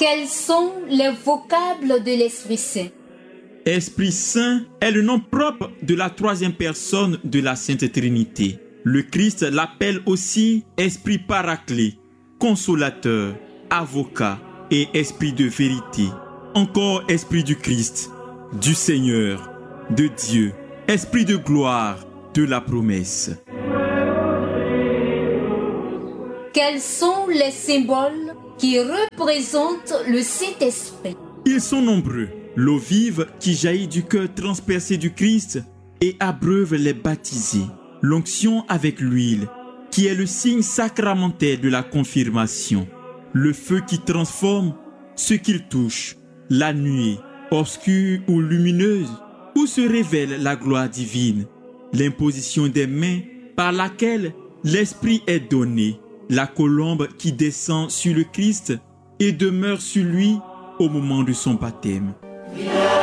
Quels sont les vocables de l'Esprit Saint? Esprit Saint est le nom propre de la troisième personne de la Sainte Trinité. Le Christ l'appelle aussi Esprit Paraclet, Consolateur, Avocat et Esprit de vérité. Encore Esprit du Christ, du Seigneur, de Dieu, Esprit de gloire, de la promesse. Quels sont les symboles qui représentent le Saint-Esprit? Ils sont nombreux. L'eau vive qui jaillit du cœur transpercé du Christ et abreuve les baptisés. L'onction avec l'huile, qui est le signe sacramentaire de la confirmation. Le feu qui transforme ce qu'il touche. La nuée, obscure ou lumineuse, où se révèle la gloire divine. L'imposition des mains par laquelle l'Esprit est donné. La colombe qui descend sur le Christ et demeure sur lui au moment de son baptême.